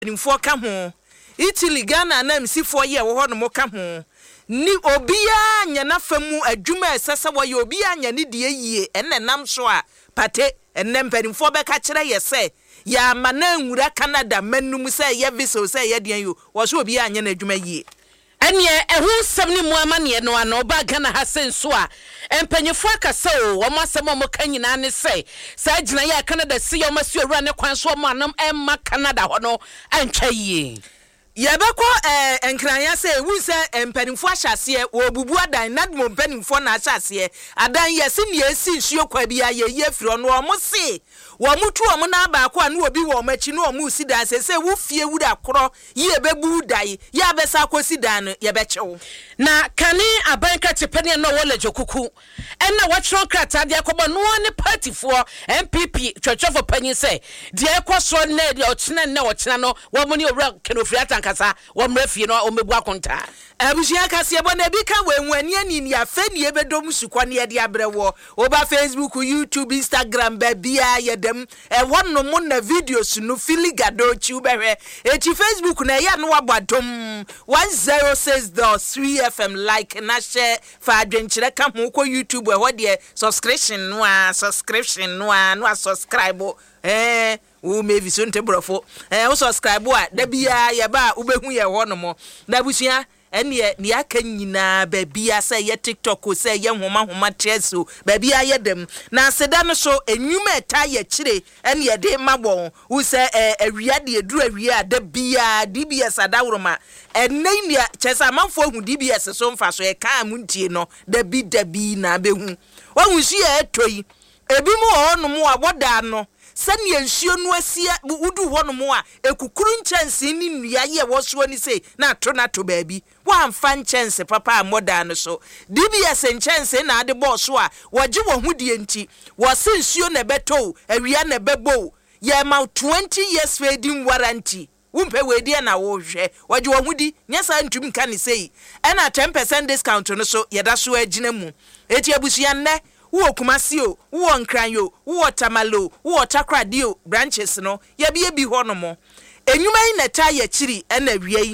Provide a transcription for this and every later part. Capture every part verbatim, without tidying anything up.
mpanimfo ka ho Italy Ghana na msifo ye wo ho no ka ho ni obia nya na famu adwuma esese wo ye obia nya ne de yie enne nam so a pate enne mpanimfo be ka kire ye se ya mana nwura Canada manum se ye visa se ye de yo wo so obia nya na adwuma yie Anye ehun samni mu amane no ano ba Ghana ha senso a empanyefo akasa o wo masem mo ka nyina ne se sa gina ya Canada si yo masu ewura ne kwan so mo anam emma Canada ho no antwa yie Yabeko eh enkranya se wu se empanimfo ahyase wo bubu adan nadmo empanimfo na ahyase adan yesi ne esi nsuo kwa bia ye ye firo no omo se wo mutu omo na ba ko anu obi wo machi no omo si dan se se wu fie wu da kro ye bebu dai ya besa akosi dan no ye bechewo na kani abanka tepene no wole jokuku enna watron krata de akobo no ne party for M P P twetwefo panyin se de ekoso na de ochena na ochena no wo mo ne owura kenofriata nkasa wo mrafie no o mebu akonta abusia kase bo na bi ka wenwani ani ni afa ni ebedom sukwa ne de abrewo oba Facebook YouTube Instagram ba bia yedem e wonno mo na videos no filigado chi ubehwe e chi Facebook na ya no wabadom one oh six point three F M like na share fa adwenkyere ka ho ko YouTube e ho de subscription no a subscription no a no a subscribe eh wo me vision tebrofo eh wo subscribe a da bia ye ba ubehu ye ho no mo na busua ene ni aka nyina ba bia se ye TikTok se ye homa homa treso ba bia ye dem na seda no so enwuma eta ye kire ene ye de mabon wo se awia de eduru awia da bia D B S adawroma ene ni chesa manfo hu D B S so mfa so e ka muntie no da bi da bi na behu wo hu si e toyi ebi mu ho no mu aboda no sani ensuo no asia udu hono mo a ekukuru nchanse ni nnua ye woso ni sei na to na to baabi wa amfa nchanse papa amoda no so D B S nchanse na ade boss a woje wo hudie nti wo se nsuo na beto awia na bebo ye ma twenty years trading warranty umpe we na wo hwe woje wo hudi nyesa ntum nka ni sei na ten percent discount no so ye da so agina mu eti abusua nne wo kumasio wo nkranyo wo tamalo wo takradio branches no ya bia bi ho no mo enwuma yi na ta ya chiri na wiei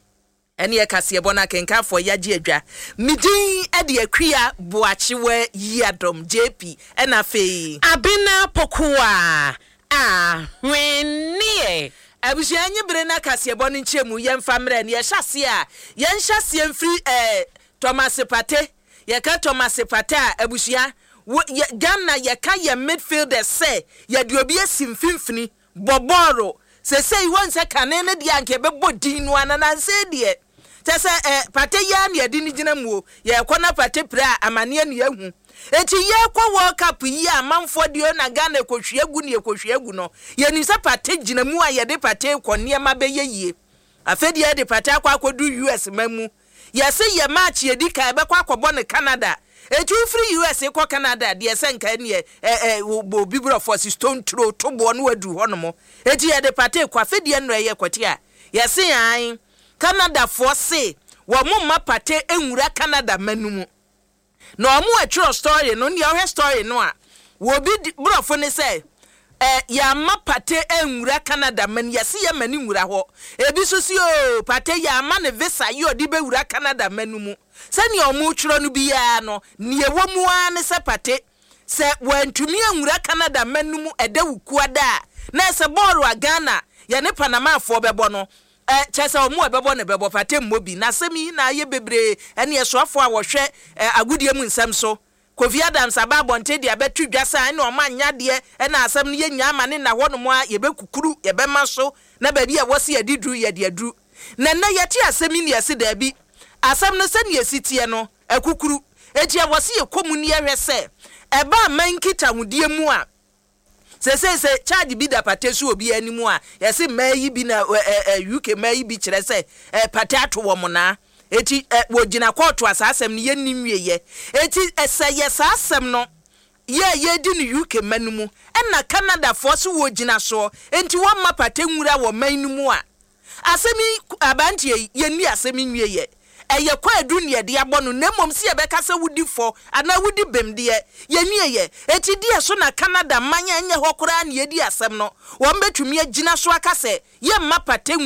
ene ye kase bona kenkafo ya gi adwa midin e de akria boachewe yiadom J P na fe abina pokuwa ah wennie abusia nyebere na kase bona nchemu ye mfamre ne ye hyase a ye nhyase mfiri eh Thomas Pate ye ka Thomas Pate abusia Ghana ye ka ye midfielder say ye de obi asimfimfini boboro se say won se kanene de anke bebo din no anana se de tese eh Pate ya ne de ni gina mu ye kona Pate pra amane ne ahu eti ye kwa World Cup yi amanfo de na Ghana kohwiagu ne kohwiagu no ye ni se Pate gina mu a ye de Pate konne ma be ye yie afedi ye de Pate akwa akodu U S mamu ye se ye match ye di ka be kwa akobo ne Canada etu free U S ko Canada de senka ne eh eh obi bro for stone throw to bo no adu hono eti ye de Pate kwa fedie no ye kwete a ye se an Canada for say wo mo ma Pate enwura Canada manumu na omo a true story no ne o story no a wo bi bro for ne say eh ya ma Pate enwura Canada man ye se ye mani nwura ho ebi so si o Pate ya ma ne visa yo di be wura Canada manumu sani omu churo no biya no ne ewo mu an se Pate se wantumi anwura Canada manumu edawuku ada na se ball wa Ghana ye ne Panama afo bebo no eh chese omu bebo ne bebo Pate mmobi na semi na ye bebre ene yesoafo a wo hwe agudie mu nsam so Kofi Adams ababonte dia betu dwasa ene o manya de ena asem ne yenya amane na hono mo a ye bekukuru ye bema so na ba bi a wo se ye didru ye de adru na na yeti asemi ne yesi da bi asem no se ne yesitie no akukuru eti a wo se ye komuni ye hwese eba mankita hudie mu a se se se charge bi da Pate so obi animu a yesi mayi bi na U K mayi bi kire se Pate ato wo mo na eti wo gina court asasem ne ye nimwiye eti ese ye sasem no ye ye di ni U K manumu na Canada force wo gina so enti wo ma Pate nwura wo manumu a asemi abantie ye ni asemi nwiye eye kwa edu ne de abɔ no nemom se ye beka se wudi fo ana wudi bem de ye nie ye eti die so na Canada manya enye hɔ kora na ye di asɛm no wo mbetumi agina so aka se ye mma pate